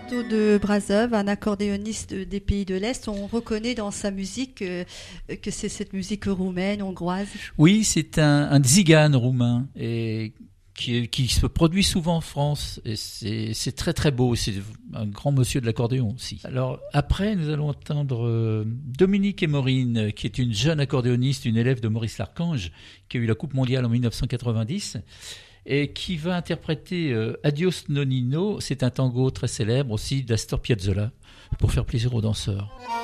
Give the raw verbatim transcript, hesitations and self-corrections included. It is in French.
Arnaud de Brazov, un accordéoniste des pays de l'Est, on reconnaît dans sa musique euh, que c'est cette musique roumaine, hongroise. Oui, c'est un, un tzigane roumain et qui, qui se produit souvent en France. Et c'est, c'est très très beau, c'est un grand monsieur de l'accordéon aussi. Alors après, nous allons entendre euh, Dominique Émorine, qui est une jeune accordéoniste, une élève de Maurice Larchange, qui a eu la Coupe mondiale en dix-neuf cent quatre-vingt-dix. Et qui va interpréter euh, Adios Nonino, c'est un tango très célèbre aussi d'Astor Piazzolla, pour faire plaisir aux danseurs.